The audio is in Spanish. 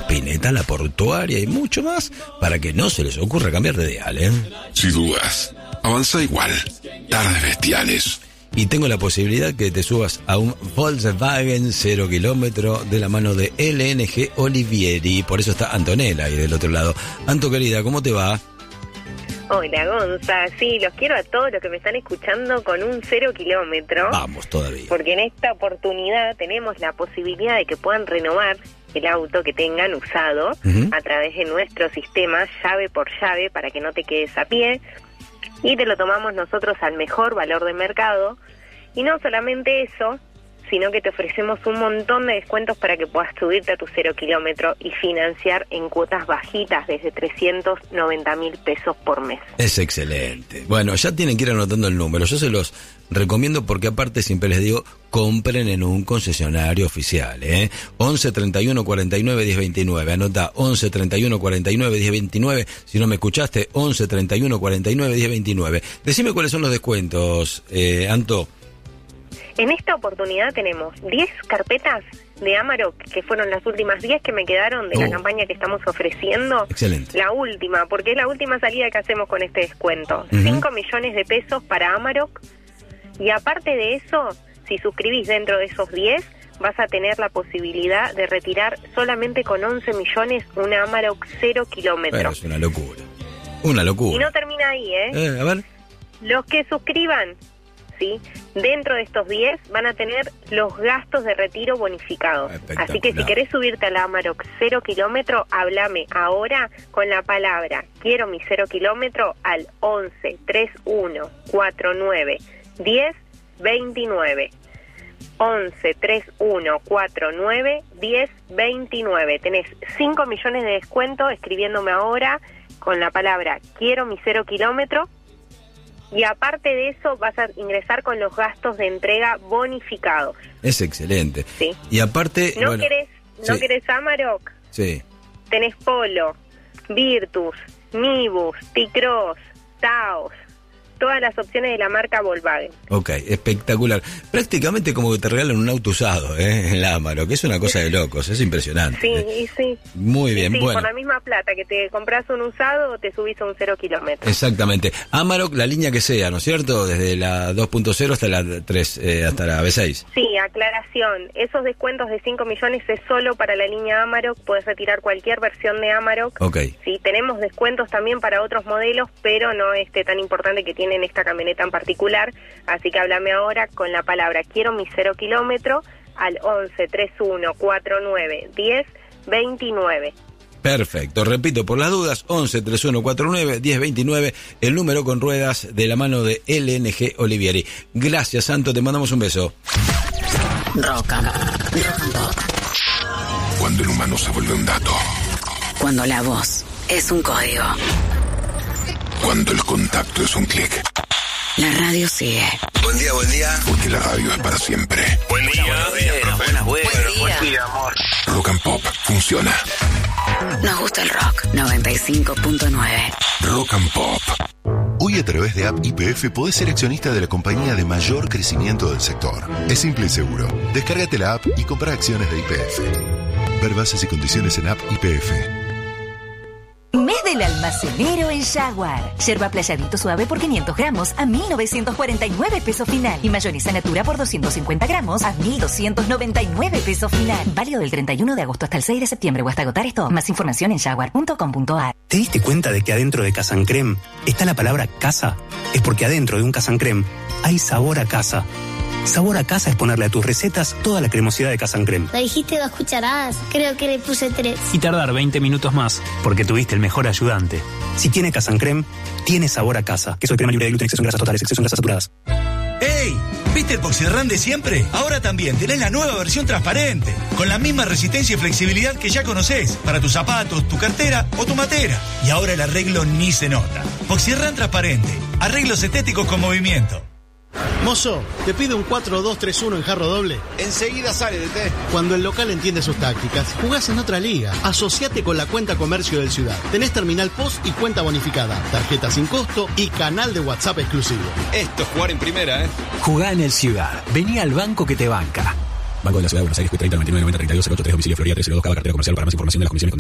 Spinetta, La Portuaria y mucho más para que no se les ocurra cambiar de dial, ¿eh? Si dudas, avanza igual. Tardes bestiales. Y tengo la posibilidad que te subas a un Volkswagen 0 kilómetro de la mano de LNG Olivieri. Por eso está Antonella ahí del otro lado. Anto, querida, ¿cómo te va? Hola, Gonza. Sí, los quiero a todos los que me están escuchando con un 0 kilómetro. Vamos, todavía. Porque en esta oportunidad tenemos la posibilidad de que puedan renovar el auto que tengan usado a través de nuestro sistema llave por llave para que no te quedes a pie. Y te lo tomamos nosotros al mejor valor de mercado. Y no solamente eso, sino que te ofrecemos un montón de descuentos para que puedas subirte a tu 0 kilómetro y financiar en cuotas bajitas desde 390.000 pesos por mes. Es excelente. Bueno, ya tienen que ir anotando el número. Yo se los recomiendo porque aparte siempre les digo, compren en un concesionario oficial, 11 31 49 10 29. Anota 11 31 49 10 29. Si no me escuchaste, 11 31 49 10 29. Decime cuáles son los descuentos, Anto. En esta oportunidad tenemos 10 carpetas de Amarok, que fueron las últimas 10 que me quedaron de la campaña que estamos ofreciendo. Excelente. La última, porque es la última salida que hacemos con este descuento. 5 millones de pesos para Amarok. Y aparte de eso, si suscribís dentro de esos 10, vas a tener la posibilidad de retirar solamente con 11 millones una Amarok 0 kilómetro. Bueno, es una locura. Una locura. Y no termina ahí, A ver. Los que suscriban, ¿sí? Dentro de estos 10 van a tener los gastos de retiro bonificados. Así que si querés subirte a la Amarok 0 kilómetro, háblame ahora con la palabra quiero mi 0 kilómetro al 11 31 49 10 29. 11 31 49 10 29. Tenés 5 millones de descuento escribiéndome ahora con la palabra quiero mi 0 kilómetro. Y aparte de eso vas a ingresar con los gastos de entrega bonificados. Es excelente. Sí. Y aparte... ¿No querés Amarok? Sí. Tenés Polo, Virtus, Nibus, T-Cross, Taos, todas las opciones de la marca Volkswagen. Ok, espectacular. Prácticamente como que te regalan un auto usado, en la Amarok, que es una cosa de locos, es impresionante. Sí, sí. Muy bien, sí, bueno. Por la misma plata que te compras un usado o te subís a un 0 kilómetro. Exactamente. Amarok, la línea que sea, ¿no es cierto? Desde la 2.0 hasta la 3, hasta la B6. Sí, aclaración. Esos descuentos de 5 millones es solo para la línea Amarok. Puedes retirar cualquier versión de Amarok. Ok. Sí, tenemos descuentos también para otros modelos, pero no tan importante que tienen esta camioneta en particular. Así que háblame ahora con la palabra quiero mi 0 kilómetro al 11 31 49 10 29. Perfecto, repito por las dudas, 11 31 49 10 29, el número con ruedas de la mano de LNG Olivieri. Gracias, Santo, te mandamos un beso. Rock and Pop. Cuando el humano se vuelve un dato. Cuando la voz es un código. Cuando el contacto es un clic. La radio sigue. Buen día, buen día. Porque la radio es para siempre. Buen día, buen día, amor. Rock and Pop funciona. Nos gusta el rock. 95.9. Rock and Pop. Hoy a través de App YPF podés ser accionista de la compañía de mayor crecimiento del sector. Es simple y seguro. Descárgate la app y compra acciones de YPF. Ver bases y condiciones en App YPF. Mes del almacenero en Jaguar. Yerba playadito suave por 500 gramos a 1.949 pesos final. Y mayonesa natura por 250 gramos a 1.299 pesos final. Válido del 31 de agosto hasta el 6 de septiembre o hasta agotar esto. Más información en jaguar.com.ar. ¿Te diste cuenta de que adentro de Casa Creme está la palabra casa? Es porque adentro de un Casa Creme hay sabor a casa. Sabor a casa es ponerle a tus recetas toda la cremosidad de Casa Creme. Le dijiste 2 cucharadas, creo que le puse 3. Y tardar 20 minutos más, porque tuviste el mejor ayudante. Si tiene Casa Creme, tiene sabor a casa. Queso de crema libre de gluten, exceso en grasas totales, exceso en grasas saturadas. ¡Ey! ¿Viste el Poxirran de siempre? Ahora también tenés la nueva versión transparente, con la misma resistencia y flexibilidad que ya conocés, para tus zapatos, tu cartera o tu matera. Y ahora el arreglo ni se nota. Poxirran transparente, arreglos estéticos con movimiento. Mozo, te pido un 4-2-3-1 en jarro doble. Enseguida sale, DT. Cuando el local entiende sus tácticas, jugás en otra liga. Asociate con la cuenta comercio del Ciudad. Tenés terminal POS y cuenta bonificada, tarjeta sin costo y canal de WhatsApp exclusivo. Esto es jugar en primera, ¿eh? Jugá en el Ciudad. Vení al banco que te banca. Banco de la Ciudad de Buenos Aires, 30 99 90 32 08 3, domicilio Florida 302, cada cartera comercial. Para más información de las comisiones